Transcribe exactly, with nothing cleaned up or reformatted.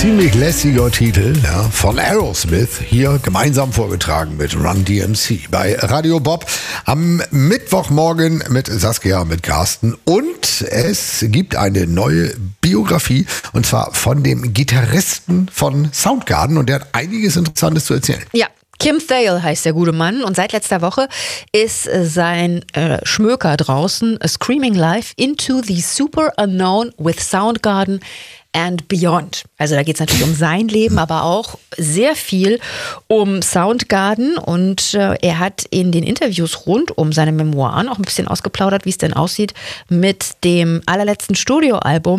ziemlich lässiger Titel, ja, von Aerosmith, hier gemeinsam vorgetragen mit Run D M C bei Radio Bob am Mittwochmorgen mit Saskia, mit Carsten, und es gibt eine neue Biografie, und zwar von dem Gitarristen von Soundgarden, und der hat einiges Interessantes zu erzählen. Ja. Kim Thayil heißt der gute Mann, und seit letzter Woche ist sein äh, Schmöker draußen, A Screaming Life into the Super Unknown with Soundgarden and Beyond. Also da geht es natürlich um sein Leben, aber auch sehr viel um Soundgarden, und äh, er hat in den Interviews rund um seine Memoiren auch ein bisschen ausgeplaudert, wie es denn aussieht mit dem allerletzten Studioalbum